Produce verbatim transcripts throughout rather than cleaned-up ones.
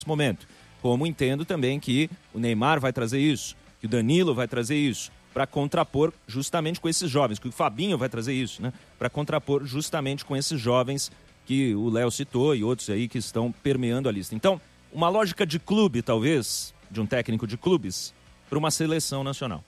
momento. Como entendo também que o Neymar vai trazer isso, que o Danilo vai trazer isso, para contrapor justamente com esses jovens, que o Fabinho vai trazer isso, né? Para contrapor justamente com esses jovens que o Léo citou e outros aí que estão permeando a lista. Então, uma lógica de clube, talvez, de um técnico de clubes, para uma seleção nacional.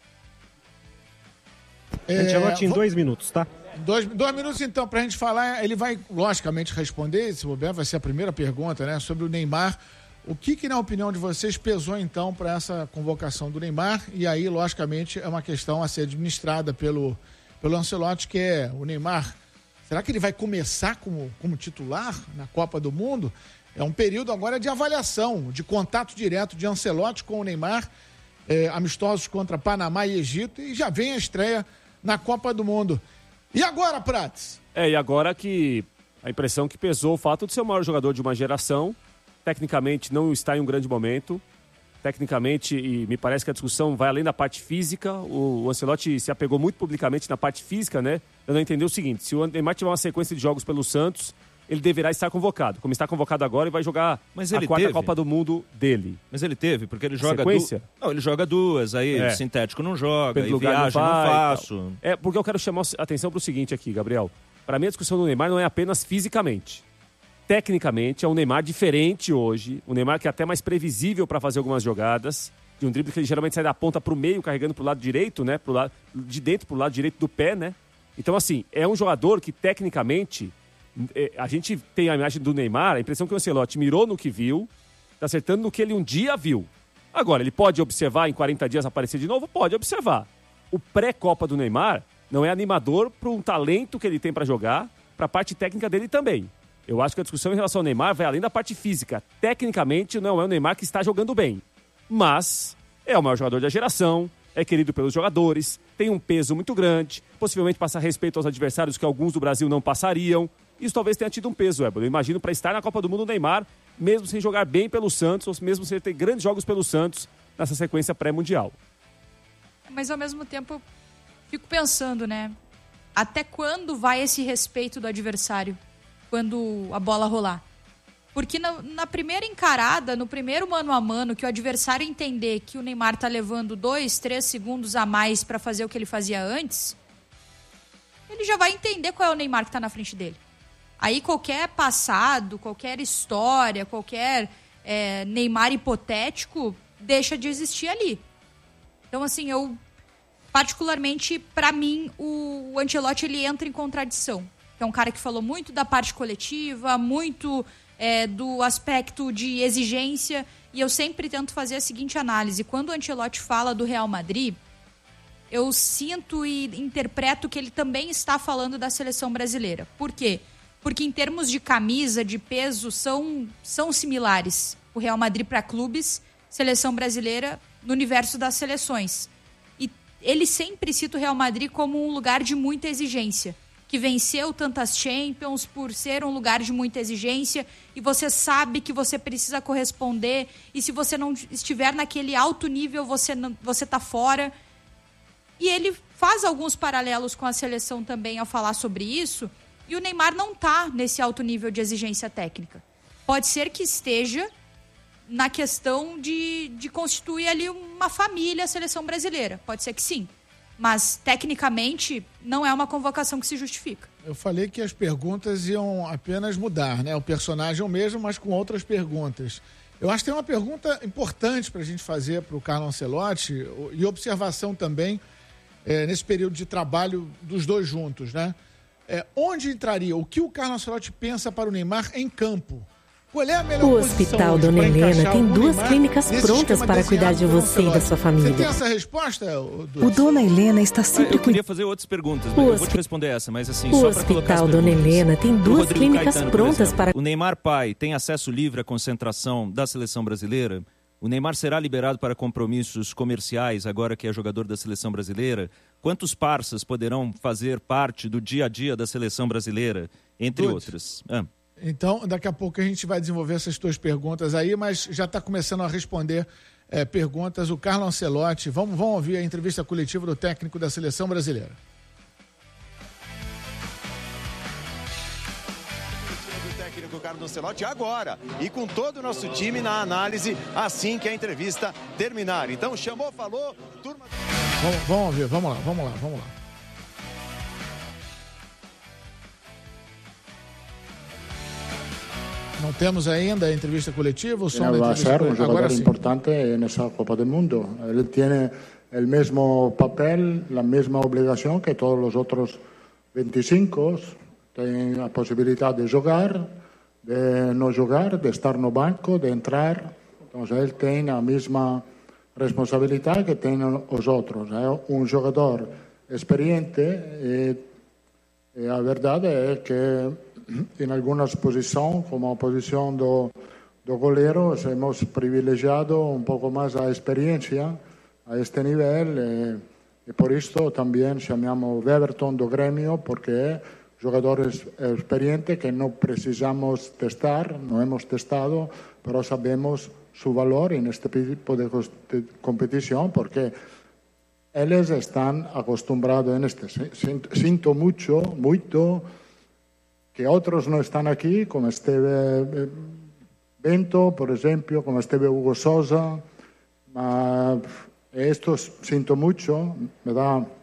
É, Ancelotti em vou... dois minutos, tá? Dois, dois minutos, então, para a gente falar. Ele vai, logicamente, responder, se bobear, vai ser a primeira pergunta, né? Sobre o Neymar. O que, que na opinião de vocês, pesou, então, para essa convocação do Neymar? E aí, logicamente, é uma questão a ser administrada pelo, pelo Ancelotti, que é o Neymar. Será que ele vai começar como, como titular na Copa do Mundo? É um período agora de avaliação, de contato direto de Ancelotti com o Neymar, é, amistosos contra Panamá e Egito, e já vem a estreia na Copa do Mundo. E agora, Prates? É, e agora que a impressão que pesou o fato de ser o maior jogador de uma geração, tecnicamente não está em um grande momento, tecnicamente, e me parece que a discussão vai além da parte física, o, o Ancelotti se apegou muito publicamente na parte física, né? Eu não entendi o seguinte, se o Neymar tiver uma sequência de jogos pelo Santos, ele deverá estar convocado. Como está convocado agora, ele vai jogar Mas a ele quarta teve? Copa do Mundo dele. Mas ele teve, porque ele joga sequência? duas. Não, ele joga duas, aí É. sintético não joga, Pelo e lugar viagem não não, vai, faço. É, porque eu quero chamar a atenção para o seguinte aqui, Gabriel. Para mim, a discussão do Neymar não é apenas fisicamente. Tecnicamente, é um Neymar diferente hoje. Um Neymar que é até mais previsível para fazer algumas jogadas. De um drible que ele geralmente sai da ponta para o meio, carregando para o lado direito, né? Pro lado, de dentro para o lado direito do pé, né? Então, assim, é um jogador que, tecnicamente, a gente tem a imagem do Neymar, a impressão que o Ancelotti mirou no que viu, tá acertando no que ele um dia viu. Agora, ele pode observar em quarenta dias aparecer de novo? Pode observar. O pré-Copa do Neymar não é animador para um talento que ele tem para jogar, para a parte técnica dele também. Eu acho que a discussão em relação ao Neymar vai além da parte física. Tecnicamente, não é o Neymar que está jogando bem. Mas é o maior jogador da geração, é querido pelos jogadores, tem um peso muito grande, possivelmente passa respeito aos adversários que alguns do Brasil não passariam. Isso talvez tenha tido um peso, Ébolo. Eu imagino para estar na Copa do Mundo o Neymar, mesmo sem jogar bem pelo Santos, ou mesmo sem ter grandes jogos pelo Santos nessa sequência pré-mundial. Mas ao mesmo tempo, eu fico pensando, né? Até quando vai esse respeito do adversário? Quando a bola rolar? Porque na, na primeira encarada, no primeiro mano a mano, que o adversário entender que o Neymar tá levando dois, três segundos a mais para fazer o que ele fazia antes, ele já vai entender qual é o Neymar que tá na frente dele. Aí qualquer passado, qualquer história, qualquer é, Neymar hipotético deixa de existir ali. Então, assim, eu particularmente, para mim, o, o Ancelotti ele entra em contradição. É um cara que falou muito da parte coletiva, muito é, do aspecto de exigência, e eu sempre tento fazer a seguinte análise. Quando o Ancelotti fala do Real Madrid, eu sinto e interpreto que ele também está falando da seleção brasileira. Por quê? Porque em termos de camisa, de peso, são, são similares. O Real Madrid para clubes, seleção brasileira no universo das seleções. E ele sempre cita o Real Madrid como um lugar de muita exigência, que venceu tantas Champions por ser um lugar de muita exigência, e você sabe que você precisa corresponder, e se você não estiver naquele alto nível, você não, você tá fora. E ele faz alguns paralelos com a seleção também ao falar sobre isso, e o Neymar não tá nesse alto nível de exigência técnica. Pode ser que esteja na questão de, de constituir ali uma família, a seleção brasileira. Pode ser que sim. Mas, tecnicamente, não é uma convocação que se justifica. Eu falei que as perguntas iam apenas mudar, né? O personagem é o mesmo, mas com outras perguntas. Eu acho que tem uma pergunta importante para a gente fazer para o Carlo Ancelotti, e observação também é, nesse período de trabalho dos dois juntos, né? É, onde entraria, o que o Carlo Ancelotti pensa para o Neymar em campo? Qual é a melhor O Hospital Dona Helena tem duas clínicas prontas para cuidar de você e da sua família. Você tem essa resposta? O Dona Helena está sempre... Eu queria fazer outras perguntas, O eu vou te responder essa, mas assim, O só para colocar as Hospital Dona perguntas. Helena tem O duas Rodrigo clínicas Caetano, por prontas exemplo. para... O Neymar pai tem acesso livre à concentração da seleção brasileira? O Neymar será liberado para compromissos comerciais agora que é jogador da seleção brasileira? Quantos parças poderão fazer parte do dia a dia da seleção brasileira? Entre Dude. outras. Ah. Então, daqui a pouco a gente vai desenvolver essas tuas perguntas aí, mas já está começando a responder é, perguntas o Carlo Ancelotti. Vamos, vamos ouvir a entrevista coletiva do técnico da seleção brasileira. técnico Carlo Ancelotti agora e com todo o nosso time na análise assim que a entrevista terminar. Então chamou, falou, turma... Vamos, vamos ver, vamos lá, vamos lá, vamos lá. Não temos ainda a entrevista coletiva, o som da va a entrevista ser un coletiva. jugador Agora sim. importante en esa Copa del Mundo. Él tiene el mismo papel, la misma obligación que todos los otros veinticinco. Tienen la posibilidad de jugar, de no jugar, de estar no banco, de entrar. Entonces él tiene la misma responsabilidad que tienen los otros. Es un jugador experiente y, y la verdad es que en algunas posiciones, como posición de, de golero, hemos privilegiado un poco más la experiencia a este nivel eh, y por esto también llamamos Weverton do Gremio, porque es jugadores experientes que no precisamos testar, no hemos testado, pero sabemos su valor en este tipo de competición porque ellos están acostumbrados en este. Siento mucho, mucho, que otros no están aquí, como Esteve Bento, por ejemplo, como Esteve Hugo Sosa. Uh, esto siento mucho, me da un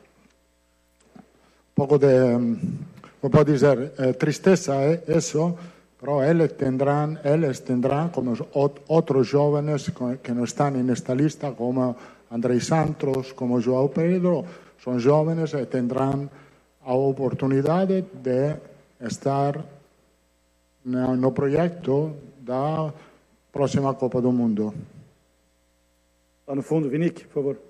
poco de, ¿cómo puedo decir? Eh, tristeza eh, eso, pero ellos tendrán, ellos tendrán como otros jóvenes que no están en esta lista, como Andrei Santos, como Joao Pedro, son jóvenes que tendrán la oportunidad de estar no, no projeto da próxima Copa do Mundo. Lá no fundo, Vinick, por favor.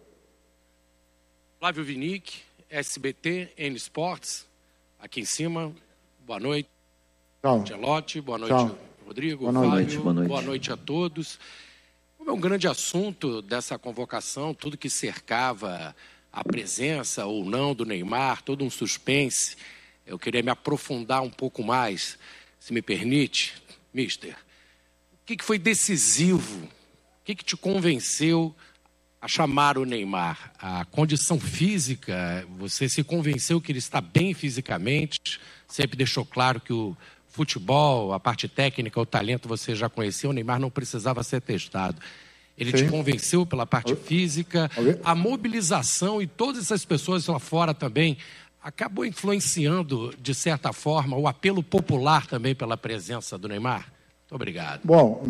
Flávio Vinick, S B T, N Sports, aqui em cima. Boa noite. Tchau. Ancelotti, boa noite, Tchau. Rodrigo. Boa Fábio, noite. Boa noite. Boa noite a todos. Como é um grande assunto dessa convocação, tudo que cercava a presença ou não do Neymar, todo um suspense. Eu queria me aprofundar um pouco mais, se me permite, mister. O que, que foi decisivo? O que, que te convenceu a chamar o Neymar? A condição física, você se convenceu que ele está bem fisicamente, sempre deixou claro que o futebol, a parte técnica, o talento você já conheceu, o Neymar não precisava ser testado. Ele Sim. te convenceu pela parte física, a mobilização e todas essas pessoas lá fora também acabou influenciando, de certa forma, o apelo popular também pela presença do Neymar? Muito obrigado. Bom,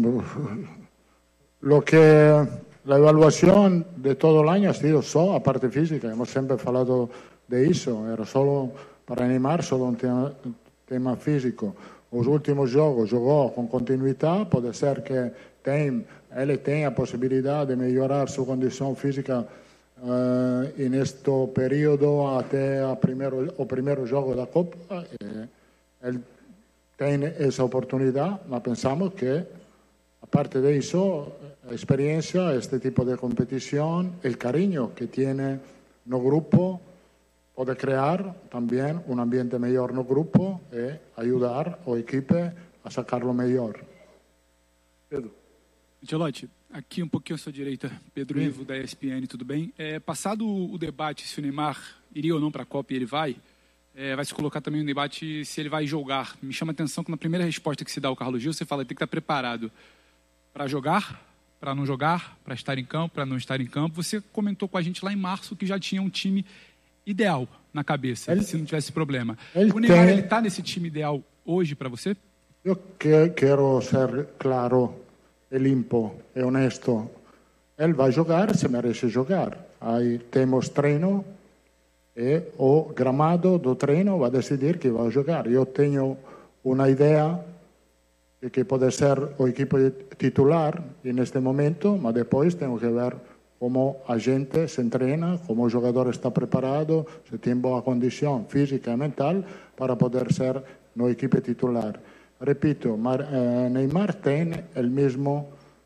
lo que la evaluación de todo el año ha sido solo a parte física. Hemos siempre hablado de eso. Era solo para Neymar, solo un tema, tema físico. Los últimos juegos jugó con continuidad. Puede ser que tem, él tenga posibilidad de mejorar su condición física Uh, en este periodo hasta primero, o primero juego de la Copa. Eh, él tiene esa oportunidad, pero pensamos que aparte de eso, la experiencia, este tipo de competición, el cariño que tiene no grupo, puede crear también un ambiente mejor no grupo y ayudar al equipo a sacarlo mejor. Pedro. Ancelotti, aqui um pouquinho à sua direita, Pedro Sim. Ivo, da E S P N, tudo bem? É, passado o debate se o Neymar iria ou não para a Copa e ele vai, é, vai se colocar também o debate se ele vai jogar. Me chama a atenção que na primeira resposta que se dá ao Carlos Gil, você fala que tem que estar preparado para jogar, para não jogar, para estar em campo, para não estar em campo. Você comentou com a gente lá em março que já tinha um time ideal na cabeça, ele, se não tivesse problema. O Neymar, tem... ele está nesse time ideal hoje para você? Eu que, quero ser claro e limpo e honesto. Ele vai jogar se merece jogar. Aí temos treino e o gramado do treino vai decidir que vai jogar. Eu tenho uma ideia de que pode ser o equipo titular neste momento, mas depois tenho que ver como a gente se entrena, como o jogador está preparado, se tem boa condição física e mental para poder ser no equipo titular. Repito, Neymar tem o mesmo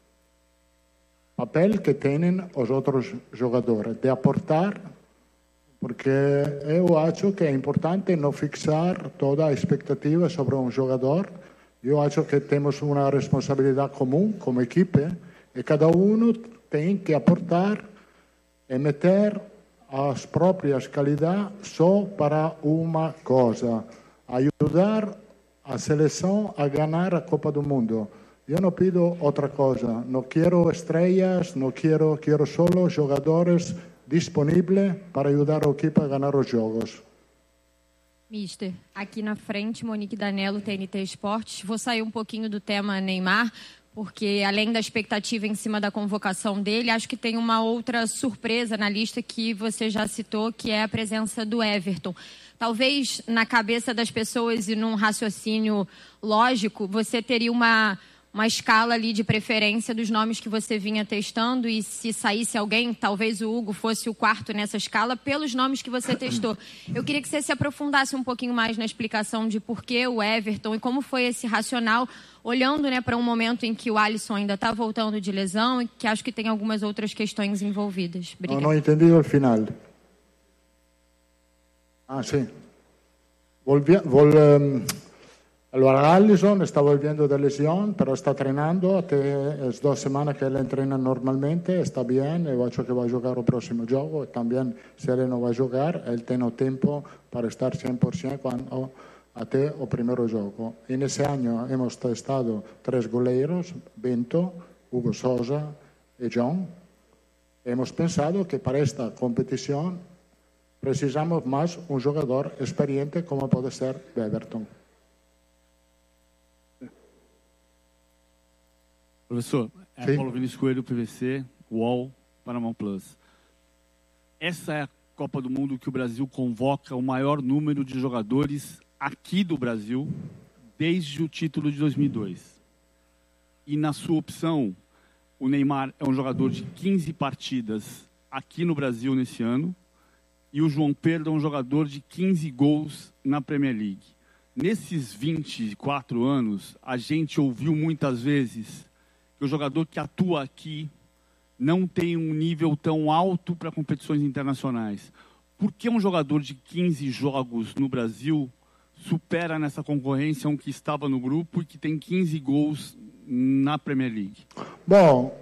papel que têm os outros jogadores, de aportar, porque eu acho que é importante não fixar toda a expectativa sobre um jogador. Eu acho que temos uma responsabilidade comum como equipe e cada um tem que aportar e meter as próprias qualidades só para uma coisa: ajudar a seleção a ganhar a Copa do Mundo. Eu não pido outra coisa. Não quero estrelas, não quero, quero solo jogadores disponíveis para ajudar a equipe a ganhar os jogos. Mister, aqui na frente, Monique Danello, T N T Esportes. Vou sair um pouquinho do tema Neymar, porque além da expectativa em cima da convocação dele, acho que tem uma outra surpresa na lista que você já citou, que é a presença do Everton. Talvez na cabeça das pessoas e num raciocínio lógico, você teria uma, uma escala ali de preferência dos nomes que você vinha testando, e se saísse alguém, talvez o Hugo fosse o quarto nessa escala, pelos nomes que você testou. Eu queria que você se aprofundasse um pouquinho mais na explicação de por que o Everton e como foi esse racional, olhando, né, para um momento em que o Alisson ainda está voltando de lesão e que acho que tem algumas outras questões envolvidas. Obrigada. Não, não entendi o final. Ah, sim. Volvi, vol, um, allora, Alisson está volviendo de lesión, pero está treinando. Até as duas semanas que ele treina normalmente, está bem. Eu acho que vai jogar o próximo jogo. Também, se ele não vai jogar, ele tem o tempo para estar cem por cento quando, até o primeiro jogo. E nesse ano, hemos testado três goleiros, Bento, Hugo Sousa e John. Hemos pensado que para esta competição precisamos mais um jogador experiente como pode ser Everton. Professor, é Sim. Paulo Vinícius Coelho, P V C, U O L, Paramount Plus. Essa é a Copa do Mundo que o Brasil convoca o maior número de jogadores aqui do Brasil desde o título de dois mil e dois. E na sua opção, o Neymar é um jogador de quinze partidas aqui no Brasil nesse ano, e o João Pedro é um jogador de quinze gols na Premier League. Nesses vinte e quatro anos, a gente ouviu muitas vezes que o jogador que atua aqui não tem um nível tão alto para competições internacionais. Por que um jogador de quinze jogos no Brasil supera nessa concorrência um que estava no grupo e que tem quinze gols na Premier League? Bom,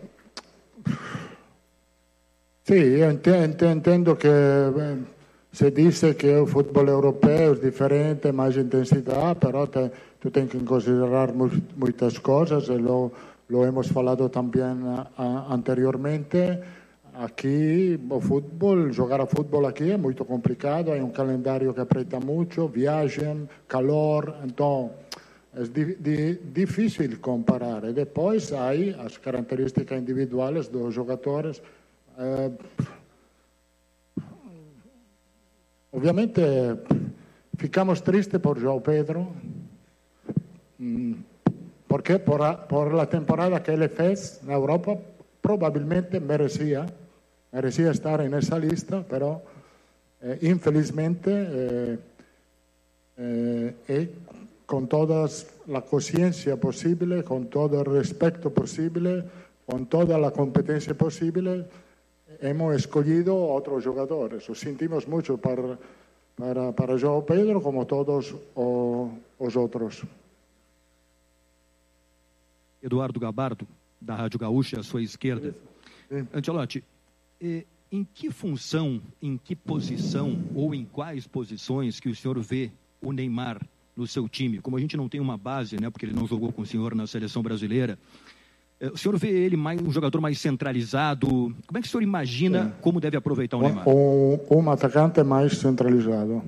sim, eu entendo que se diz que o futebol europeu é diferente, mais intensidade, mas te, tu tens que considerar muitas coisas, e lo, lo hemos falado também uh, anteriormente. Aqui, o futebol, jogar a futebol aqui é muito complicado, há um calendário que aperta muito, viagem, calor, então é di, di, difícil comparar. E depois há as características individuais dos jogadores. Uh, Obviamente ficamos tristes por João Pedro, porque por a, por la temporada que ele fez na Europa, provavelmente merecia, merecia estar nessa lista, pero eh, infelizmente eh, eh, e com toda a consciência possível, com todo o respeito possível, com toda a competência possível, hemos escolhido outros jogadores. O sentimos muito para, para, para João Pedro, como todos o, os outros. Eduardo Gabardo, da Rádio Gaúcha, à sua esquerda. Sim. Ancelotti, em que função, em que posição ou em quais posições que o senhor vê o Neymar no seu time? Como a gente não tem uma base, né, porque ele não jogou com o senhor na seleção brasileira, o senhor vê ele mais, um jogador mais centralizado? Como é que o senhor imagina Sim. como deve aproveitar o Neymar? Um, um atacante mais centralizado.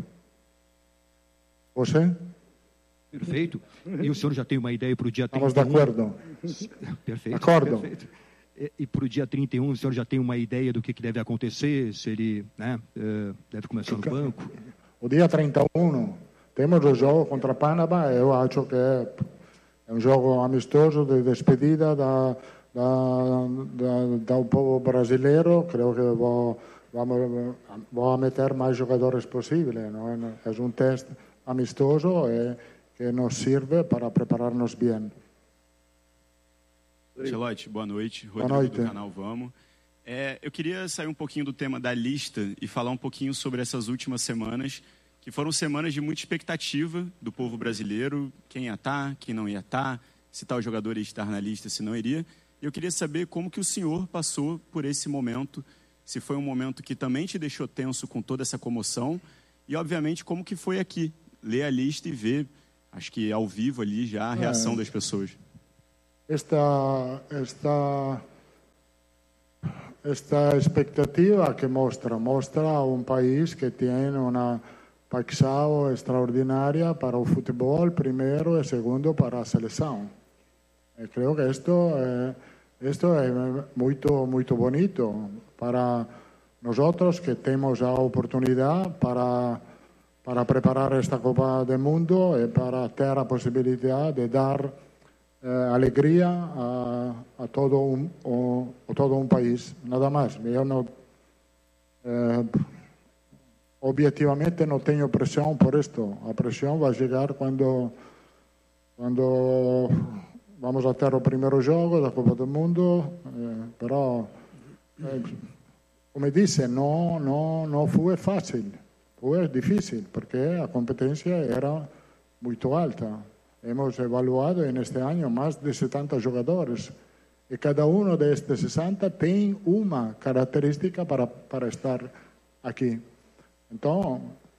Você? Perfeito. E o senhor já tem uma ideia para o dia trinta e um? Estamos de acordo. Perfeito. Acordo. Perfeito. E, e para o dia trinta e um, o senhor já tem uma ideia do que, que deve acontecer? Se ele, né, deve começar no banco? O dia trinta e um, temos o jogo contra Panamá. Eu acho que é... É um jogo amistoso de despedida da, da, da, do povo brasileiro. Creio que vou, vamos, vou meter mais jogadores possíveis. Não é? É um teste amistoso e, que nos serve para preparar-nos bem. Ancelotti, boa noite. Boa Rodrigo noite. do canal Vamos. É, eu queria sair um pouquinho do tema da lista e falar um pouquinho sobre essas últimas semanas, que foram semanas de muita expectativa do povo brasileiro, quem ia estar, quem não ia estar, se tal jogador ia estar na lista, se não iria. E eu queria saber como que o senhor passou por esse momento, se foi um momento que também te deixou tenso com toda essa comoção, e obviamente como que foi aqui, ler a lista e ver Acho que ao vivo ali já a reação é. das pessoas. Esta, esta, esta expectativa que mostra, mostra um país que tem uma paixão extraordinária para o futebol, primeiro, e segundo, para a seleção. E creio que isto é, isto é muito, muito bonito para nós que temos a oportunidade para, para preparar esta Copa do Mundo e para ter a possibilidade de dar eh, alegria a, a, todo um, o, a todo um país. Nada mais. Eu não, eh, objetivamente não tenho pressão por isto. A pressão vai chegar quando, quando vamos a ter o primeiro jogo da Copa do Mundo, eh, però, eh, come disse, não, não, não foi fácil, foi difícil, porque a competência era muito alta. Hemos evaluado neste ano mais de setenta jogadores, e cada um destes sessenta tem uma característica para, para estar aqui. Então,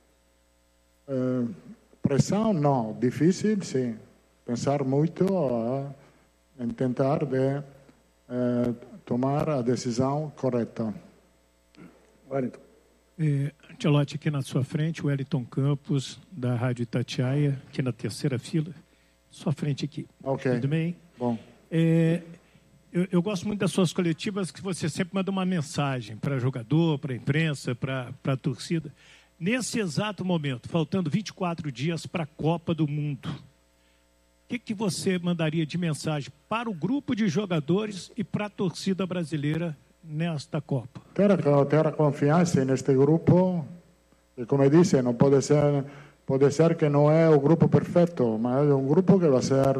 eh, pressão não, difícil sim. Pensar muito a, em tentar de eh, tomar a decisão correta. Wellington. É, Ancelotti, aqui na sua frente, o Wellington Campos, da Rádio Itatiaia, aqui na terceira fila. Sua frente aqui. Ok. Tudo bem? Bom. É, eu, eu gosto muito das suas coletivas, que você sempre manda uma mensagem para jogador, para a imprensa, para a torcida. Nesse exato momento, faltando vinte e quatro dias para a Copa do Mundo, o que, que você mandaria de mensagem para o grupo de jogadores e para a torcida brasileira nesta Copa? Ter, ter confiança neste grupo, e como disse, não pode ser, pode ser que não é o grupo perfeito, mas é um grupo que vai ser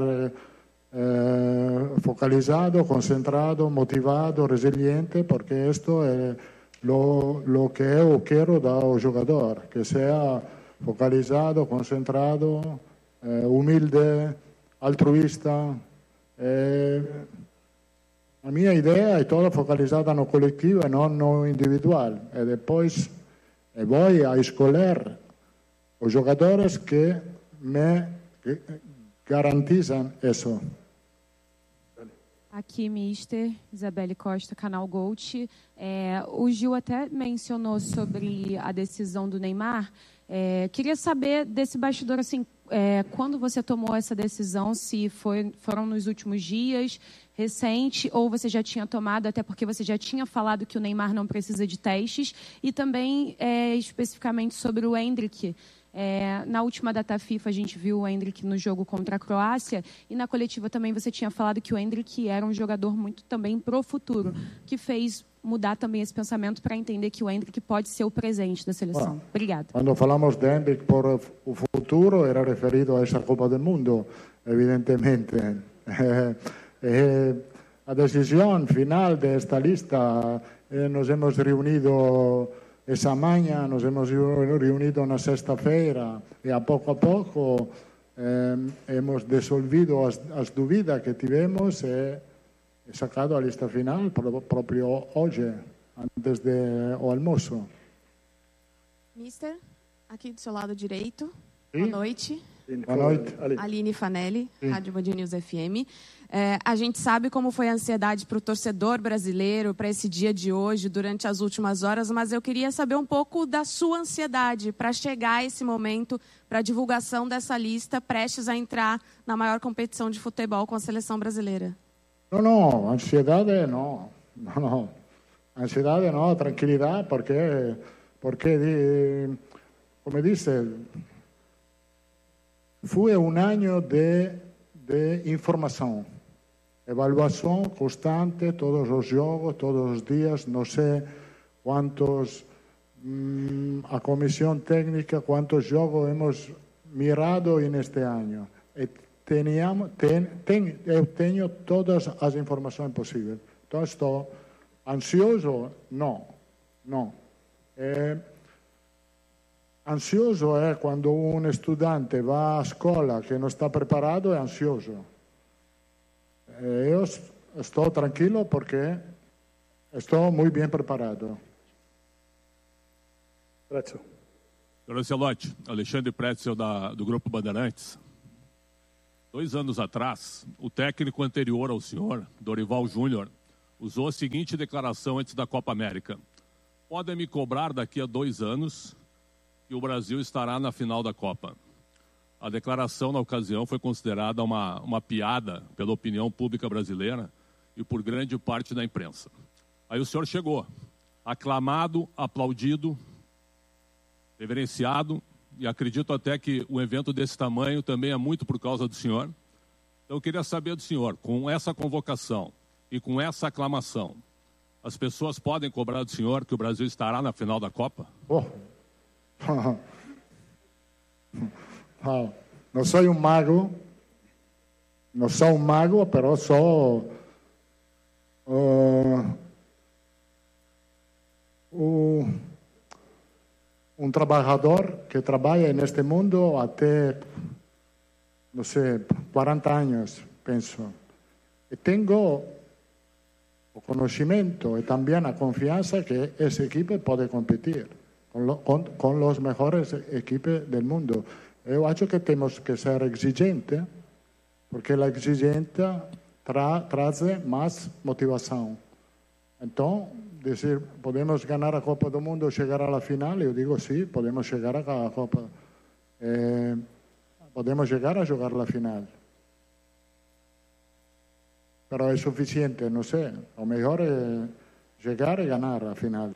eh, focalizado, concentrado, motivado, resiliente, porque isto é lo, lo que eu quero do jogador, que seja focalizado, concentrado, eh, humilde, altruísta. Eh, a minha ideia é toda focalizada no coletivo e não no individual. E depois eu vou a escolher os jogadores que me garantizam isso. Aqui, mister Isabelle Costa, canal Gold. É, o Gil até mencionou sobre a decisão do Neymar. É, queria saber desse bastidor, assim, é, quando você tomou essa decisão, se foi, foram nos últimos dias, recente, ou você já tinha tomado, até porque você já tinha falado que o Neymar não precisa de testes, e também é, especificamente sobre o Endrick. É, na última data FIFA a gente viu o Endrick no jogo contra a Croácia, e na coletiva também você tinha falado que o Endrick era um jogador muito também pro futuro, que fez mudar também esse pensamento para entender que o Endrick pode ser o presente da seleção. Bom, Obrigada. Quando falamos de Endrick por o futuro, era referido a essa Copa do Mundo, evidentemente. Eh, eh, a decisão final desta lista, eh, nos hemos reunido essa manhã, nos hemos reunido na sexta-feira, e a pouco a pouco eh, hemos dissolvido as, as dúvidas que tivemos e sacado a lista final proprio hoje, antes do almoço. Mister, aqui do seu lado direito, Sim. boa noite. Boa noite. Aline Fanelli, Sim. Rádio Band News F M. É, a gente sabe como foi a ansiedade para o torcedor brasileiro, para esse dia de hoje, durante as últimas horas, mas eu queria saber um pouco da sua ansiedade para chegar a esse momento, para a divulgação dessa lista, prestes a entrar na maior competição de futebol com a seleção brasileira. Não, não, ansiedade não, não, não. Ansiedade não, tranquilidade, porque, porque como disse, foi um ano de, de informação, evaluação constante, todos os jogos, todos os dias, não sei quantos, hum, a comissão técnica, quantos jogos hemos mirado neste ano. E Teníamos, ten, ten, eu tenho todas as informações possíveis. Então, estou ansioso? Não. Não. É, ansioso é quando um estudante vai à escola que não está preparado, é ansioso. Eu estou tranquilo porque estou muito bem preparado. Pretzel. Senhor Ancelotti, Alexandre Pretzel da, do Grupo Bandeirantes. Dois anos atrás, o técnico anterior ao senhor, Dorival Júnior, usou a seguinte declaração antes da Copa América. Podem me cobrar daqui a dois anos que o Brasil estará na final da Copa. A declaração, na ocasião, foi considerada uma, uma piada pela opinião pública brasileira e por grande parte da imprensa. Aí o senhor chegou, aclamado, aplaudido, reverenciado, e acredito até que um evento desse tamanho também é muito por causa do senhor. Então eu queria saber do senhor, com essa convocação e com essa aclamação, as pessoas podem cobrar do senhor que o Brasil estará na final da Copa? Oh. Não sou um mago, não sou um mago, mas sou uh, uh, um trabalhador que trabalha neste mundo até, não sei, quarenta anos, penso. E tenho o conhecimento e também a confiança que essa equipe pode competir com, lo, com, com as melhores equipes do mundo. Eu acho que temos que ser exigentes, porque a exigência tra, traz mais motivação. Então, dizer, podemos ganhar a Copa do Mundo, chegar à final, eu digo sim, podemos chegar à Copa, eh, podemos chegar a jogar a final. Mas é suficiente, não sei, o melhor é chegar e ganhar a final.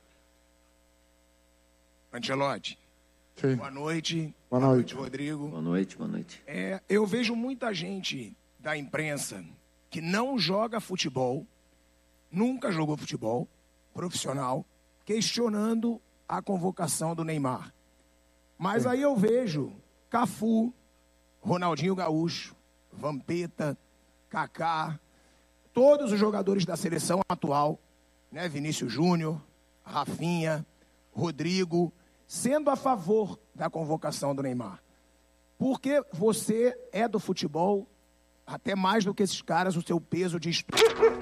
Ancelotti. Sim. Boa noite. Boa noite, Rodrigo. Boa noite, boa noite. É, eu vejo muita gente da imprensa que não joga futebol, nunca jogou futebol profissional, questionando a convocação do Neymar. Mas Sim. aí eu vejo Cafu, Ronaldinho Gaúcho, Vampeta, Kaká, todos os jogadores da seleção atual, né, Vinícius Júnior, Rafinha, Rodrigo, sendo a favor da convocação do Neymar. Porque você é do futebol, até mais do que esses caras, o seu peso de estudo.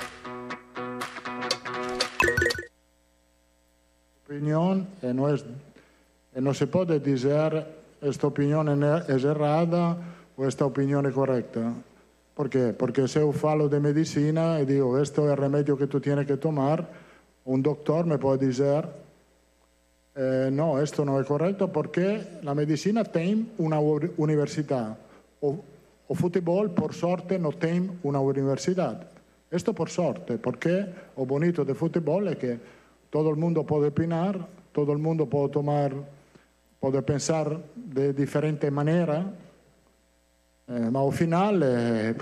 Opinião, e não, é, e não se pode dizer esta opinião é errada ou esta opinião é correta. Por quê? Porque se eu falo de medicina e digo, este é o remédio que tu tens que tomar, um doutor me pode dizer, eh, não, isto não é correto, porque a medicina tem uma universidade. O, o futebol, por sorte, não tem uma universidade. Isto por sorte, porque o bonito do futebol é que todo el mundo pode opinar, todo el mundo pode tomar, pode pensar de diferente maneira, eh, mas ao final eh,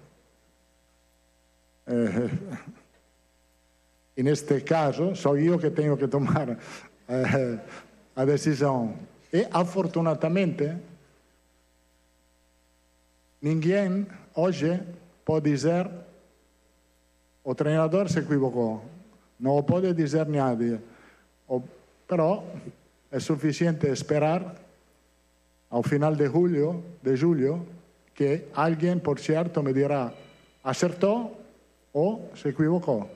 eh, neste caso sou eu que tenho que tomar eh, a decisão. E afortunadamente ninguém hoje pode dizer o treinador se equivocou. Não pode dizer ninguém, però é suficiente esperar ao final de julho, de julho, que alguém, por certo, me dirá acertou ou se equivocou.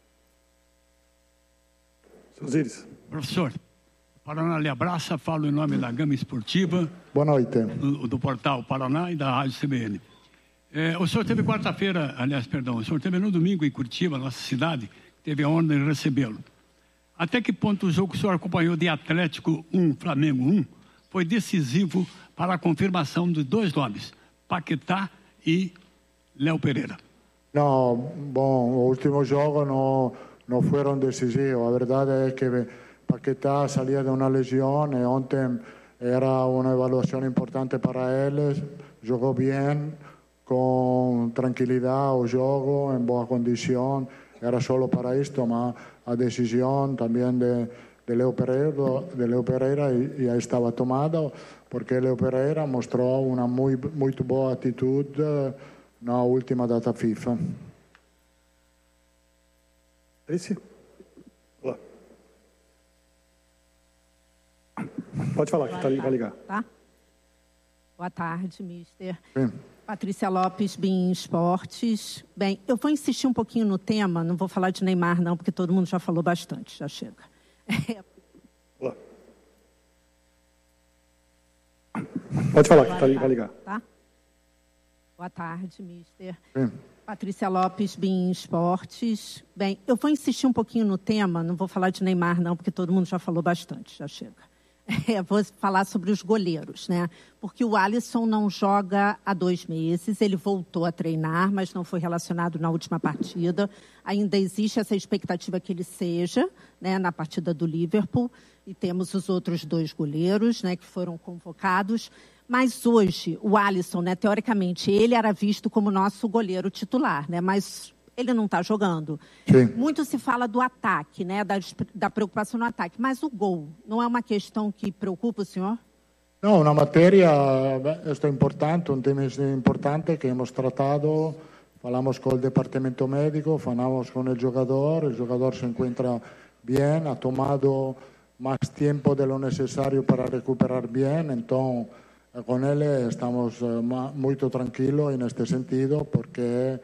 Osiris. Professor, Paraná lhe abraça, falo em nome da Gama Esportiva. Boa noite. Do, do portal Paraná e da Rádio C B N. É, o senhor teve quarta-feira, aliás, perdão, o senhor teve no domingo em Curitiba, nossa cidade, teve a honra de recebê-lo. Até que ponto o jogo que o senhor acompanhou de Atlético um, Flamengo um, foi decisivo para a confirmação de dois nomes, Paquetá e Léo Pereira? Não, bom, o último jogo não, não foram decisivos. A verdade é que Paquetá saía de uma lesão e ontem era uma avaliação importante para ele, jogou bem, com tranquilidade o jogo, em boa condição. Era solo para isto, mas a decisão também de, de Léo Pereira, de Léo Pereira já estava tomada, porque Léo Pereira mostrou uma muito, muito boa atitude na última data FIFA. Esse? Olá. Pode falar, que está ali, vai ligar. Tá? Boa tarde, mister. Sim. Patrícia Lopes, Bim Esportes. Bem, eu vou insistir um pouquinho no tema, não vou falar de Neymar não, porque todo mundo já falou bastante, já chega. Olá. Pode falar, que está ali, vai ligar. Tá? Boa tarde, mister. Sim. Patrícia Lopes, Bein Esportes. Bem, eu vou insistir um pouquinho no tema, não vou falar de Neymar não, porque todo mundo já falou bastante, já chega. É, vou falar sobre os goleiros, né? Porque o Alisson não joga há dois meses, ele voltou a treinar, mas não foi relacionado na última partida. Ainda existe essa expectativa que ele seja, né, na partida do Liverpool. E temos os outros dois goleiros, né, que foram convocados. Mas hoje, o Alisson, né, teoricamente, ele era visto como nosso goleiro titular, né? Mas ele não está jogando. Sim. Muito se fala do ataque, né, da, da preocupação no ataque. Mas o gol não é uma questão que preocupa o senhor? No, una materia, esto es importante, un tema importante que hemos tratado. Falamos con el departamento médico, falamos con el jugador, el jugador se encuentra bien, ha tomado más tiempo de lo necesario para recuperar bien, entonces con él estamos muy tranquilos en este sentido porque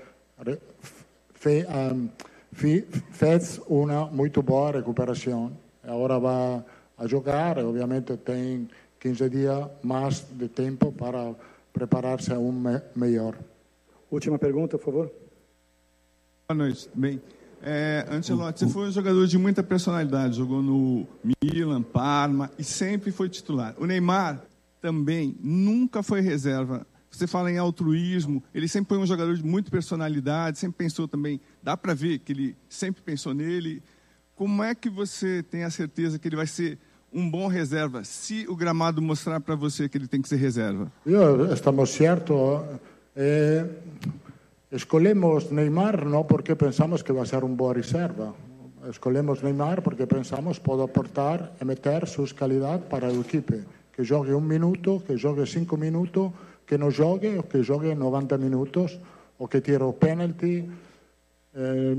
fe, um, fez una muy buena recuperación. Ahora va a jugar, obviamente tiene quinze días más de tiempo para prepararse aún me mejor. Última pergunta, por favor. Boa noite, bem. É, Ancelotti, você foi um jogador de muita personalidade, jogou no Milan, Parma e sempre foi titular. O Neymar também nunca foi reserva. Você fala em altruísmo, ele sempre foi um jogador de muita personalidade, sempre pensou também, dá para ver que ele sempre pensou nele. Como é que você tem a certeza que ele vai ser um bom reserva, se o gramado mostrar para você que ele tem que ser reserva? Eu, estamos certo. Eh, escolhemos Neymar não porque pensamos que vai ser um boa reserva. Escolhemos Neymar porque pensamos que pode aportar e meter suas qualidades para a equipe. Que jogue um minuto, que jogue cinco minutos, que não jogue, ou que jogue noventa minutos, ou que tire o penalty. Eh,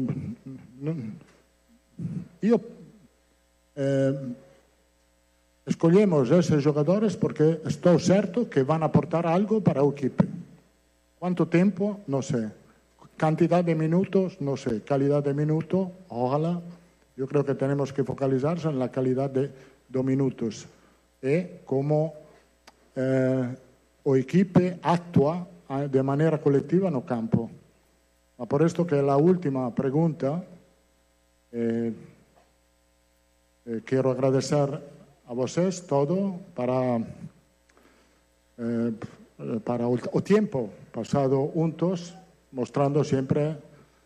eu eh, escolhemos esses jogadores porque estou certo que vão aportar algo para a equipe. Quanto tempo? Não sei. Quantidade de minutos? Não sei. Qualidade de minutos? Ojalá. Eu creo que temos que focalizar-se na qualidade de minutos e como eh, o equipe atua de maneira coletiva no campo. Ma por isto que a última pergunta, eh, eh, quero agradecer a vocês todo para, eh, para o, o tempo pasado juntos, mostrando sempre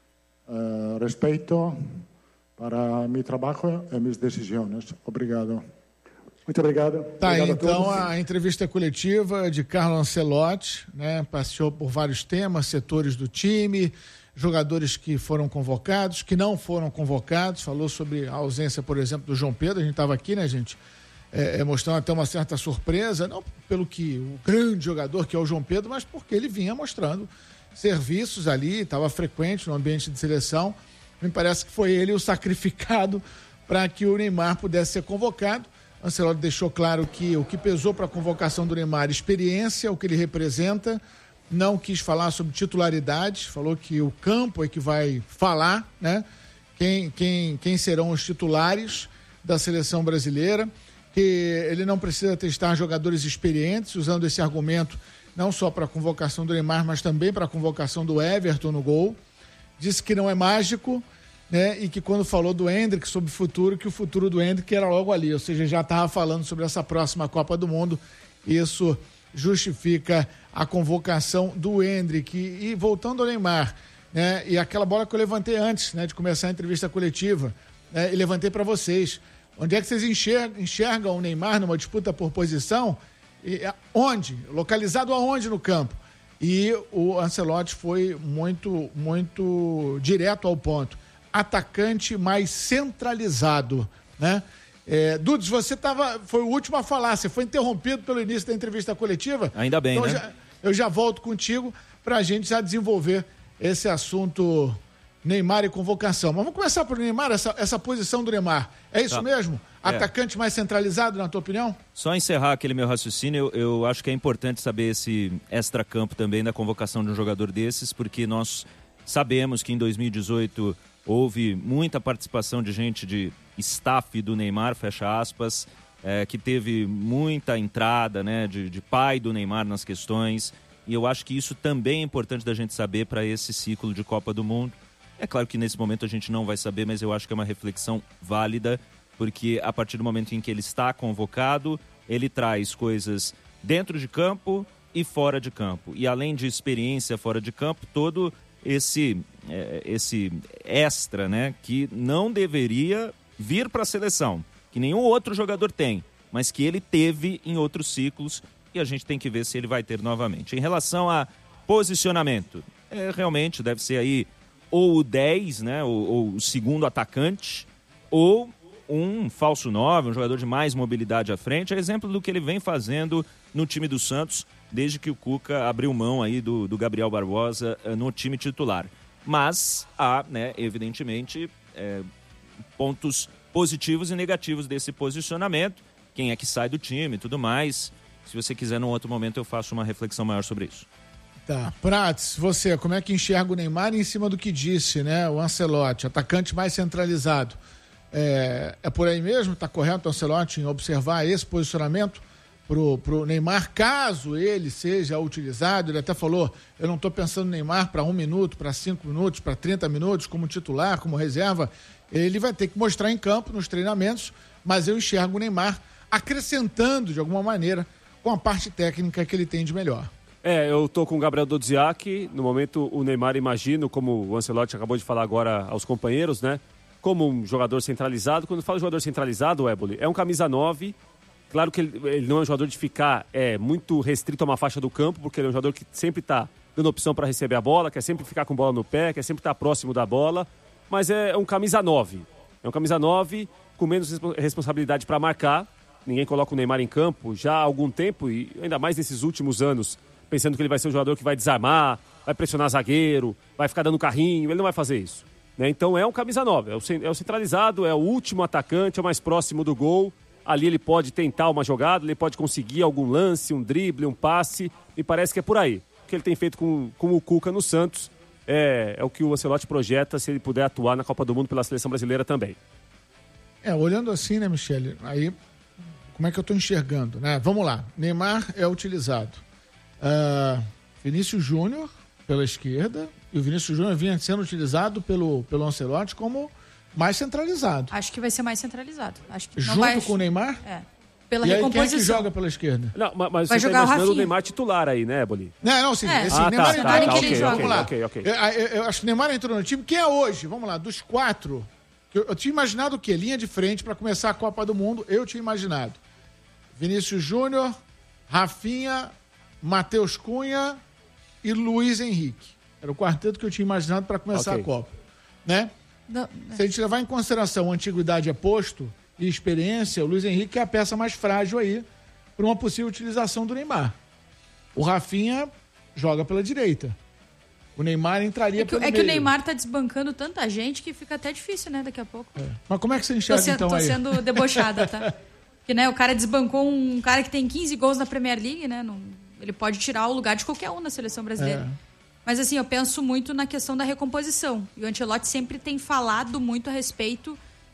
eh, respeito para meu trabalho e minhas decisões. Obrigado. Muito obrigado. Tá aí, obrigado a então, todos. a entrevista coletiva de Carlo Ancelotti, né? Passeou por vários temas, setores do time, jogadores que foram convocados, que não foram convocados, falou sobre a ausência, por exemplo, do João Pedro. A gente estava aqui, né, gente? É, é, mostrando até uma certa surpresa, não pelo que o grande jogador que é o João Pedro, mas porque ele vinha mostrando serviços ali, estava frequente no ambiente de seleção. Me parece que foi ele o sacrificado para que o Neymar pudesse ser convocado. Ancelotti deixou claro que o que pesou para a convocação do Neymar, experiência, o que ele representa, não quis falar sobre titularidade, falou que o campo é que vai falar, né? Quem, quem, quem serão os titulares da seleção brasileira, que ele não precisa testar jogadores experientes, usando esse argumento não só para a convocação do Neymar, mas também para a convocação do Everton no gol. Disse que não é mágico, né? E que quando falou do Endrick sobre o futuro, que o futuro do Endrick era logo ali, ou seja, já estava falando sobre essa próxima Copa do Mundo. Isso justifica a convocação do Endrick. E, e voltando ao Neymar, né? E aquela bola que eu levantei antes, né, de começar a entrevista coletiva, né, e levantei para vocês. Onde é que vocês enxergam, enxergam o Neymar numa disputa por posição? E, onde? Localizado aonde no campo? E o Ancelotti foi muito, muito direto ao ponto. Atacante mais centralizado, né? É, Dudes, você tava, foi o último a falar, você foi interrompido pelo início da entrevista coletiva. Ainda bem, então né? Já, eu já volto contigo para a gente já desenvolver esse assunto Neymar e convocação. Mas vamos começar por Neymar, essa, essa posição do Neymar. É isso Tá. mesmo? É. Atacante mais centralizado, na tua opinião? Só encerrar aquele meu raciocínio, eu, eu acho que é importante saber esse extracampo também da convocação de um jogador desses, porque nós sabemos que em dois mil e dezoito houve muita participação de gente de staff do Neymar, fecha aspas, é, que teve muita entrada, né, de, de pai do Neymar nas questões. E eu acho que isso também é importante da gente saber para esse ciclo de Copa do Mundo. É claro que nesse momento a gente não vai saber, mas eu acho que é uma reflexão válida, porque a partir do momento em que ele está convocado, ele traz coisas dentro de campo e fora de campo. E além de experiência fora de campo, todo esse, é, esse extra, né, que não deveria vir para a seleção, que nenhum outro jogador tem, mas que ele teve em outros ciclos, e a gente tem que ver se ele vai ter novamente. Em relação a posicionamento, é, realmente deve ser aí ou o dez, né, ou, ou o segundo atacante, ou um falso nove, um jogador de mais mobilidade à frente. É exemplo do que ele vem fazendo no time do Santos, desde que o Cuca abriu mão aí do, do Gabriel Barbosa uh, no time titular. Mas há, né, evidentemente, é, pontos positivos e negativos desse posicionamento. Quem é que sai do time e tudo mais. Se você quiser, num outro momento, eu faço uma reflexão maior sobre isso. Tá. Prats, você, como é que enxerga o Neymar em cima do que disse, né? O Ancelotti, atacante mais centralizado. É, é por aí mesmo? Tá correto o Ancelotti em observar esse posicionamento pro, pro Neymar, caso ele seja utilizado? Ele até falou, eu não estou pensando no Neymar para um minuto, para cinco minutos, para trinta minutos, como titular, como reserva. Ele vai ter que mostrar em campo, nos treinamentos, mas eu enxergo o Neymar acrescentando, de alguma maneira, com a parte técnica que ele tem de melhor. É, eu tô com o Gabriel Dodziak. No momento, o Neymar, imagino, como o Ancelotti acabou de falar agora aos companheiros, né? Como um jogador centralizado. Quando eu falo jogador centralizado, Éboli, é um camisa nove. Claro que ele, ele não é um jogador de ficar é, muito restrito a uma faixa do campo, porque ele é um jogador que sempre está dando opção para receber a bola, quer sempre ficar com bola no pé, quer sempre estar próximo da bola. Mas é um camisa nove. É um camisa nove com menos responsabilidade para marcar. Ninguém coloca o Neymar em campo já há algum tempo, e ainda mais nesses últimos anos, pensando que ele vai ser um jogador que vai desarmar, vai pressionar zagueiro, vai ficar dando carrinho. Ele não vai fazer isso, né? Então é um camisa nove, é o, é o centralizado, é o último atacante, é o mais próximo do gol. Ali ele pode tentar uma jogada, ele pode conseguir algum lance, um drible, um passe. Me parece que é por aí. O que ele tem feito com, com o Cuca no Santos é, é o que o Ancelotti projeta se ele puder atuar na Copa do Mundo pela seleção brasileira também. É, olhando assim, né, Michele, aí como é que eu estou enxergando, né? Vamos lá, Neymar é utilizado. Uh, Vinícius Júnior pela esquerda, e o Vinícius Júnior vinha sendo utilizado pelo, pelo Ancelotti como mais centralizado. Acho que vai ser mais centralizado. Acho que não Junto vai... com o Neymar? É. Pela e aí, recomposição. quem é que joga pela esquerda? Não, mas, mas vai você jogar está imaginando o o Neymar titular aí, né, Boli? Não, não, sim. É. Esse Ah, Neymar tá, entrou tá, no tá, time. ok, Vamos ok, lá. ok, ok. Eu, eu, eu acho que o Neymar entrou no time. Quem é hoje? Vamos lá, dos quatro. Eu, eu tinha imaginado o quê? Linha de frente para começar a Copa do Mundo. Eu tinha imaginado Vinícius Júnior, Rafinha, Matheus Cunha e Luiz Henrique. Era o quarteto que eu tinha imaginado para começar okay. a Copa. Né? Não, Se a gente levar em consideração a antiguidade é posto e experiência, o Luiz Henrique é a peça mais frágil aí para uma possível utilização do Neymar. O Rafinha joga pela direita. O Neymar entraria é que, pelo é meio. que o Neymar tá desbancando tanta gente que fica até difícil, né, daqui a pouco. É. Mas como é que você enxerga, tô sendo, então, tô aí? sendo debochada, tá? Porque, né, o cara desbancou um cara que tem quinze gols na Premier League, né? Não, ele pode tirar o lugar de qualquer um na seleção brasileira. É. Mas, assim, eu penso muito na questão da recomposição. E o Ancelotti sempre tem falado muito a respeito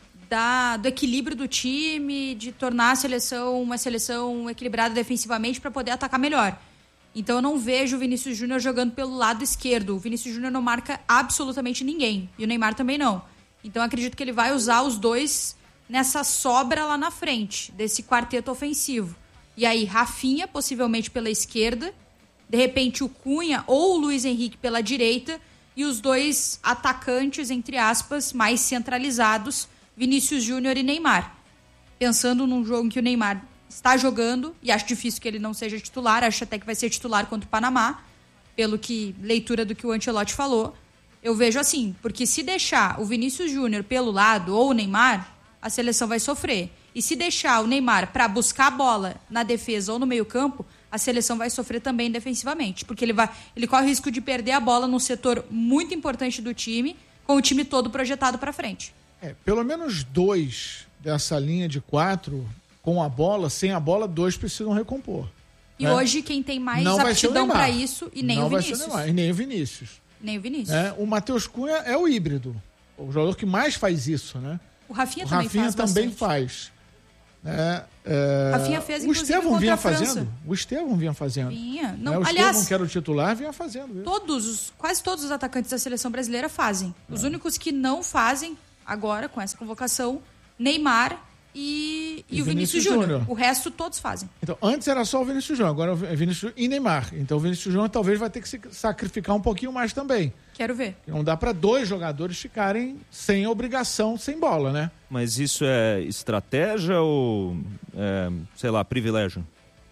da, do equilíbrio do time, de tornar a seleção uma seleção equilibrada defensivamente para poder atacar melhor. Então eu não vejo o Vinícius Júnior jogando pelo lado esquerdo. O Vinícius Júnior não marca absolutamente ninguém. E o Neymar também não. Então eu acredito que ele vai usar os dois nessa sobra lá na frente, desse quarteto ofensivo. E aí Rafinha, possivelmente pela esquerda, de repente o Cunha ou o Luiz Henrique pela direita, e os dois atacantes, entre aspas, mais centralizados, Vinícius Júnior e Neymar. Pensando num jogo em que o Neymar está jogando, e acho difícil que ele não seja titular, acho até que vai ser titular contra o Panamá, pelo que, leitura do que o Ancelotti falou, eu vejo assim, porque se deixar o Vinícius Júnior pelo lado ou o Neymar, a seleção vai sofrer. E se deixar o Neymar para buscar a bola na defesa ou no meio campo, a seleção vai sofrer também defensivamente, porque ele, vai, ele corre o risco de perder a bola num setor muito importante do time, com o time todo projetado para frente. É, pelo menos dois dessa linha de quatro, com a bola, sem a bola, dois precisam recompor. E né? hoje quem tem mais não aptidão para isso, e nem não o Vinícius. Vai ser o Neymar, e nem o Vinícius. Nem o Vinícius. É, o Matheus Cunha é o híbrido, o jogador que mais faz isso, né? O Rafinha o também Rafinha faz também bastante. faz. É, é... Rafinha fez, o inclusive, Estevão contra vinha a França. fazendo. O Estevão vinha fazendo. Vinha. Não, é, o aliás, Estevão, que era o titular, vinha fazendo. Isso. Todos, os, quase todos os atacantes da seleção brasileira fazem. Os é. únicos que não fazem, agora, com essa convocação, Neymar e, e, e o Vinícius, Vinícius Júnior. O resto todos fazem. Então, antes era só o Vinícius Júnior, agora é o Vinícius e Neymar. Então o Vinícius Júnior talvez vai ter que se sacrificar um pouquinho mais também. Quero ver. Não dá para dois jogadores ficarem sem obrigação, sem bola, né? Mas isso é estratégia ou, é, sei lá, privilégio?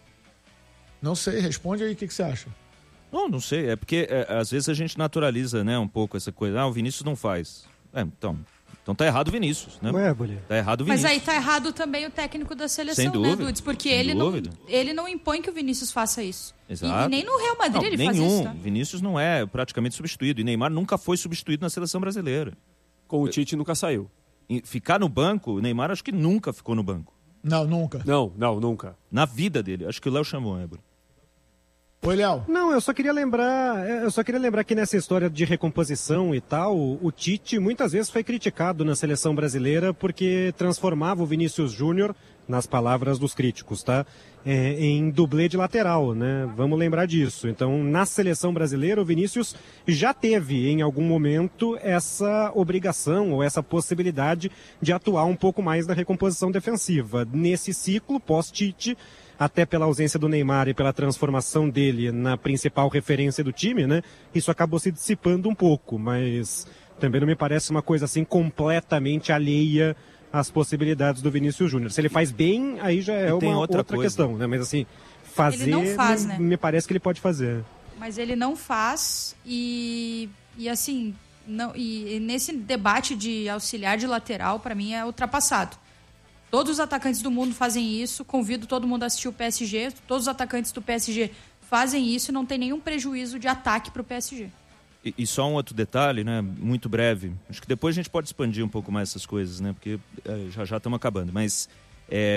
Não sei, responde aí o que, que você acha. Não, não sei. É porque é, às vezes a gente naturaliza, né, um pouco essa coisa. Ah, o Vinícius não faz. É, então... Então tá errado o Vinícius, né? Ué, Bolê. Tá errado o Vinícius. Mas aí tá errado também o técnico da seleção, Sem dúvida, né, Dudes? Porque sem ele não, dúvida. ele não impõe que o Vinícius faça isso. Exato. E, e nem no Real Madrid não, ele nenhum. faz isso, tá? Vinícius não é praticamente substituído. E Neymar nunca foi substituído na seleção brasileira. Com o Tite nunca saiu. E ficar no banco, o Neymar acho que nunca ficou no banco. Não, nunca. Não, não, nunca. Na vida dele. Acho que o Léo chamou, né, Bruno? Oi, Léo. Não, eu só queria lembrar, eu só queria lembrar que nessa história de recomposição e tal, o Tite muitas vezes foi criticado na seleção brasileira porque transformava o Vinícius Júnior, nas palavras dos críticos, tá? É, em dublê de lateral, né? Vamos lembrar disso. Então, na seleção brasileira, o Vinícius já teve, em algum momento, essa obrigação ou essa possibilidade de atuar um pouco mais na recomposição defensiva. Nesse ciclo, pós-Tite, até pela ausência do Neymar e pela transformação dele na principal referência do time, né? Isso acabou se dissipando um pouco, mas também não me parece uma coisa assim completamente alheia às possibilidades do Vinícius Júnior. Se ele faz bem, aí já é uma outra, outra questão, né? Mas assim, fazer, ele não faz, me, né? me parece que ele pode fazer. Mas ele não faz e, e assim, não, e, e nesse debate de auxiliar de lateral, para mim, é ultrapassado. Todos os atacantes do mundo fazem isso, convido todo mundo a assistir o P S G, todos os atacantes do P S G fazem isso e não tem nenhum prejuízo de ataque para o P S G. E, e só um outro detalhe, né, muito breve, acho que depois a gente pode expandir um pouco mais essas coisas, né, porque é, já já estamos acabando, mas é,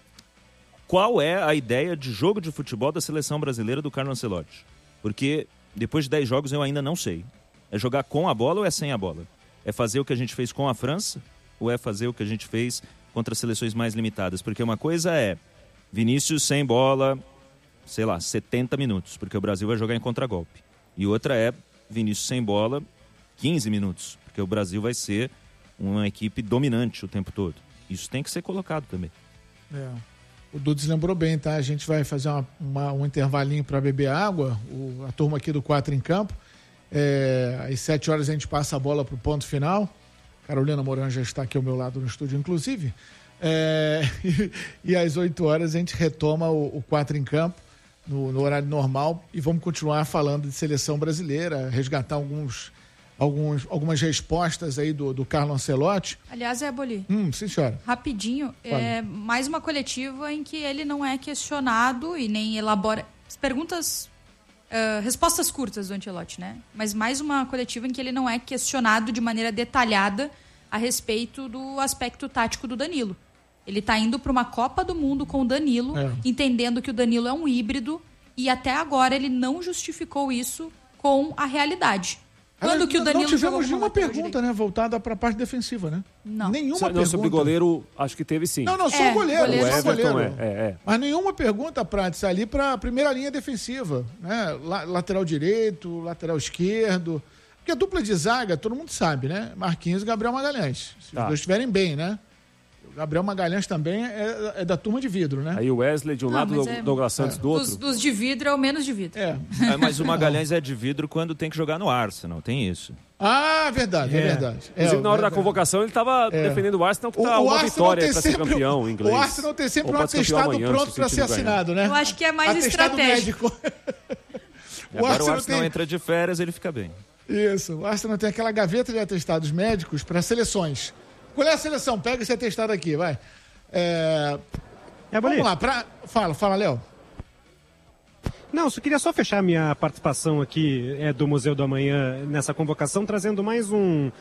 qual é a ideia de jogo de futebol da seleção brasileira do Carlo Ancelotti? Porque depois de dez jogos eu ainda não sei. É jogar com a bola ou é sem a bola? É fazer o que a gente fez com a França ou é fazer o que a gente fez contra seleções mais limitadas? Porque uma coisa é Vinícius sem bola, sei lá, setenta minutos, porque o Brasil vai jogar em contragolpe. E outra é Vinícius sem bola, quinze minutos, porque o Brasil vai ser uma equipe dominante o tempo todo. Isso tem que ser colocado também. É. O Dudes lembrou bem, tá? A gente vai fazer uma, uma, um intervalinho para beber água, o, a turma aqui do quatro em Campo. É, às sete horas a gente passa a bola para o ponto final. Carolina Moran já está aqui ao meu lado no estúdio, inclusive. É, e, e às oito horas a gente retoma o, o quatro em Campo, no, no horário normal, e vamos continuar falando de seleção brasileira, resgatar alguns, alguns, algumas respostas aí do, do Carlo Ancelotti. Aliás, é, Boli. Hum, sim, senhora. Rapidinho, é mais uma coletiva em que ele não é questionado e nem elabora perguntas... Uh, respostas curtas do Ancelotti, né? Mas mais uma coletiva em que ele não é questionado de maneira detalhada a respeito do aspecto tático do Danilo. Ele está indo para uma Copa do Mundo com o Danilo, é. entendendo que o Danilo é um híbrido e até agora ele não justificou isso com a realidade. Quando que o Danilo não tivemos nenhuma pergunta, né, voltada para a parte defensiva, né? Não. Nenhuma não, pergunta. Sobre goleiro, acho que teve sim. Não, não, só É, o goleiro. goleiro. Só o Everton goleiro. é, é, é. Mas nenhuma pergunta, Prates, ali para a primeira linha defensiva, né? La- lateral direito, lateral esquerdo. Porque a dupla de zaga, todo mundo sabe, né? Marquinhos e Gabriel Magalhães. Se Tá. os dois estiverem bem, né? O Gabriel Magalhães também é, é da turma de vidro, né? Aí o Wesley de um Não, lado, mas o é- Douglas Santos do outro. Dos, dos de vidro é o menos de vidro. É. É, mas o Magalhães é de vidro quando tem que jogar no Arsenal, tem isso. Ah, verdade, é, É. verdade. Inclusive, É, na hora da verdade. convocação, ele estava É. defendendo o Arsenal, que O- tá o uma Arsenal vitória tem para ser sempre- campeão em inglês. O Arsenal tem sempre Ou um pode ser campeão atestado amanhã, pronto se para ser o time ganhar. assinado, né? Eu acho que é mais Atestado estratégico. médico. E agora o Arsenal Arsenal tem- entra de férias, ele fica bem. Isso, o Arsenal tem aquela gaveta de atestados médicos para seleções. Qual é a seleção? Pega esse atestado aqui, vai. É... É, Vamos Bolinha. lá, pra... fala, fala, Léo. Não, só queria só fechar minha participação aqui é, do Museu do Amanhã nessa convocação, trazendo mais um,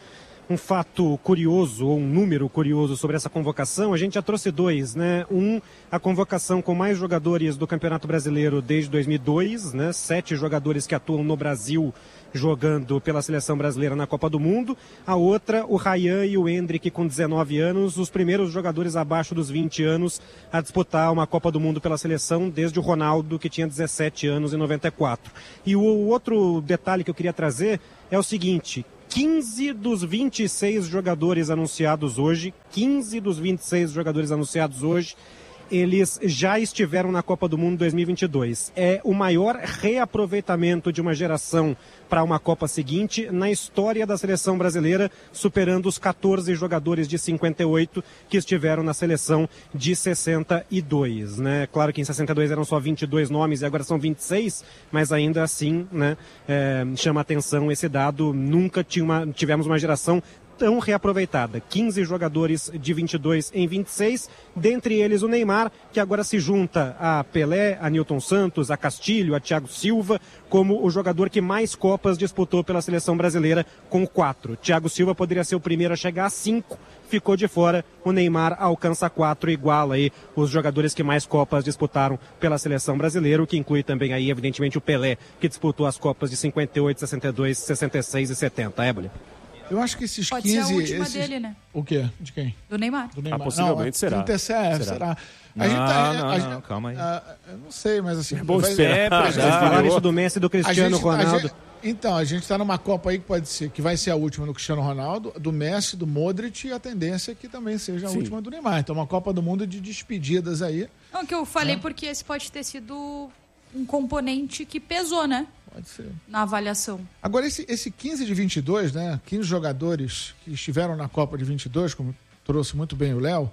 um fato curioso, ou um número curioso sobre essa convocação, a gente já trouxe dois, né? Um, a convocação com mais jogadores do Campeonato Brasileiro desde dois mil e dois, né? Sete jogadores que atuam no Brasil jogando pela seleção brasileira na Copa do Mundo. A outra, o Ryan e o Endrick com dezenove anos, os primeiros jogadores abaixo dos vinte anos a disputar uma Copa do Mundo pela seleção, desde o Ronaldo, que tinha dezessete anos em noventa e quatro. E o outro detalhe que eu queria trazer é o seguinte: quinze dos vinte e seis jogadores anunciados hoje, quinze dos vinte e seis jogadores anunciados hoje, eles já estiveram na Copa do Mundo dois mil e vinte e dois. É o maior reaproveitamento de uma geração para uma Copa seguinte na história da seleção brasileira, superando os quatorze jogadores de cinquenta e oito que estiveram na seleção de sessenta e dois, né? Claro que em sessenta e dois eram só vinte e dois nomes e agora são vinte e seis, mas ainda assim, né, é, chama atenção esse dado. Nunca tinha uma, tivemos uma geração tão reaproveitada. quinze jogadores de vinte e dois em vinte e seis, dentre eles o Neymar, que agora se junta a Pelé, a Nilton Santos, a Castilho, a Thiago Silva, como o jogador que mais Copas disputou pela seleção brasileira, com quatro. Thiago Silva poderia ser o primeiro a chegar a cinco, ficou de fora. O Neymar alcança quatro, iguala aí os jogadores que mais Copas disputaram pela seleção brasileira, o que inclui também aí, evidentemente, o Pelé, que disputou as Copas de cinquenta e oito, sessenta e dois, sessenta e seis e setenta. Ébole. Eu acho que esses Pode quinze... ser a última esses... dele, né? O quê? De quem? Do Neymar. Do Neymar. Ah, possivelmente não, será. trinta e sete, será? será? Não, A gente tá, não, a, não, calma aí. A, eu não sei, mas assim... É bom vai- esperar. Vocês falaram isso do Messi e do Cristiano a gente- a Ronaldo. gente- então, a gente está numa Copa aí que pode ser, que vai ser a última do Cristiano Ronaldo, do Messi, do Modric, e a tendência é que também seja a Sim. última do Neymar. Então, uma Copa do Mundo de despedidas aí. Não, que eu falei porque esse pode ter sido um componente que pesou, né? Pode ser. Na avaliação. Agora, esse, esse quinze de vinte e dois, né? quinze jogadores que estiveram na Copa de vinte e dois, como trouxe muito bem o Léo,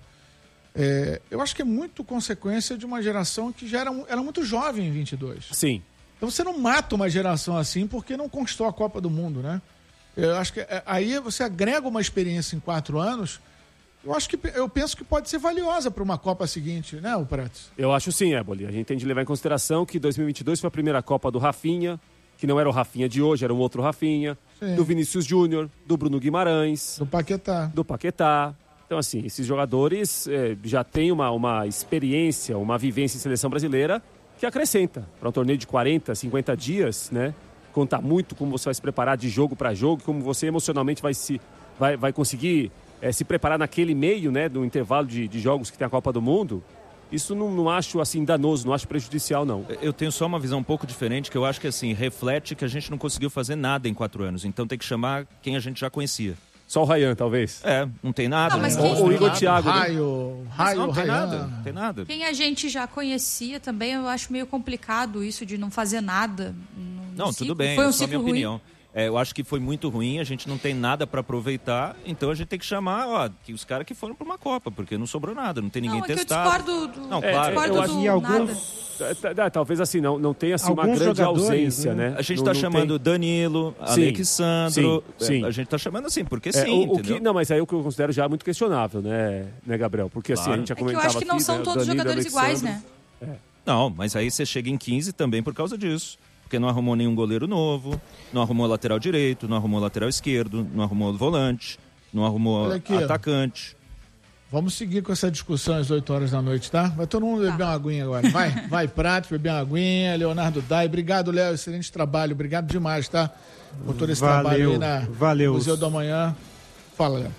é, eu acho que é muito consequência de uma geração que já era, mu- era muito jovem em vinte e dois. Sim. Então você não mata uma geração assim porque não conquistou a Copa do Mundo, né? Eu acho que é, aí você agrega uma experiência em quatro anos. Eu acho que eu penso que pode ser valiosa para uma Copa seguinte, né, o Prates? Eu acho sim, Éboli. A gente tem de levar em consideração que dois mil e vinte e dois foi a primeira Copa do Rafinha, que não era o Rafinha de hoje, era um outro Rafinha, Sim. do Vinícius Júnior, do Bruno Guimarães, do Paquetá. do Paquetá. Então, assim, esses jogadores eh, já têm uma, uma experiência, uma vivência em seleção brasileira que acrescenta para um torneio de quarenta, cinquenta dias, né? Conta muito como você vai se preparar de jogo para jogo, como você emocionalmente vai, se, vai, vai conseguir eh, se preparar naquele meio, né, do intervalo de, de jogos que tem a Copa do Mundo. Isso não, não acho assim danoso, não acho prejudicial, não. Eu tenho só uma visão um pouco diferente, que eu acho que assim, reflete que a gente não conseguiu fazer nada em quatro anos. Então tem que chamar quem a gente já conhecia. Só o Ryan, talvez. É, não tem nada. Não, mas né? quem- Ou o Igor Nada. Thiago. né? Raio, raio, Não, não tem Ryan. nada, não tem nada. Quem a gente já conhecia também, eu acho meio complicado isso de não fazer nada. no- no Não, ciclo. tudo bem, Foi um é só a minha ciclo ruim. opinião. É, eu acho que foi muito ruim, a gente não tem nada para aproveitar, então a gente tem que chamar, ó, que os caras que foram para uma Copa, porque não sobrou nada, não tem ninguém Não, é que eu testado. discordo do- Não, É, claro. discordo eu do acho que alguns- nada. É, tá- talvez assim, não, não tenha assim, uma Alguns grande jogadores, ausência, né? né? A gente Não- está não chamando tem- Danilo, Sim, Alexandro, sim, sim. é, a gente está chamando assim, porque É, sim, o, o entendeu? que, não, mas aí é o que eu considero já muito questionável, né, né Gabriel? Porque assim, Claro. a gente já É que eu comentava acho que não aqui, são né, todos Danilo, jogadores iguais, né? Alexandre. Não, mas aí você chega em quinze também por causa disso. Porque não arrumou nenhum goleiro novo, não arrumou lateral direito, não arrumou lateral esquerdo, não arrumou volante, não arrumou Olha aqui, ó. atacante. Vamos seguir com essa discussão às oito horas da noite, tá? Vai todo mundo beber uma aguinha agora. Vai, vai, Prato, beber uma aguinha. Leonardo Dai, obrigado, Léo. Excelente trabalho. Obrigado demais, tá? Por todo esse Valeu, trabalho aí na valeu. Museu do Amanhã. Fala, Léo.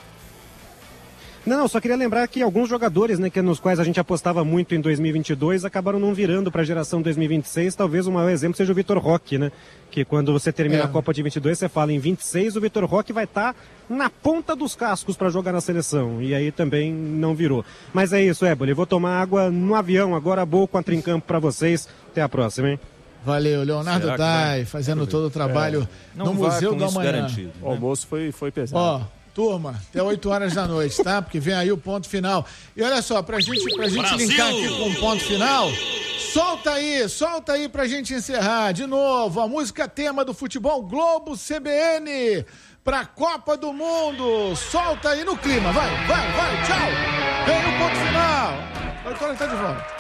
Não, só queria lembrar que alguns jogadores, né, que nos quais a gente apostava muito em dois mil e vinte e dois, acabaram não virando para a geração dois mil e vinte e seis. Talvez o maior exemplo seja o Vitor Roque, né? Que quando você termina É. a Copa de vinte e dois, você fala em vinte e seis, o Vitor Roque vai estar na ponta dos cascos para jogar na seleção. E aí também não virou. Mas é isso, Éboli. Vou tomar água no avião agora, boa quatro em campo para vocês. Até a próxima, hein? Valeu, Leonardo Será que Dai, vai? fazendo todo o trabalho Não no vá Museu com do isso Amanhã. garantido. O almoço foi, foi pesado. Ó, turma, até oito horas da noite, tá? Porque vem aí o ponto final. E olha só, pra gente, pra gente linkar aqui com o ponto final, solta aí, solta aí pra gente encerrar. De novo, a música tema do Futebol Globo C B N pra Copa do Mundo. Solta aí no clima, vai, vai, vai, tchau. Vem o ponto final. oito horas tá de volta.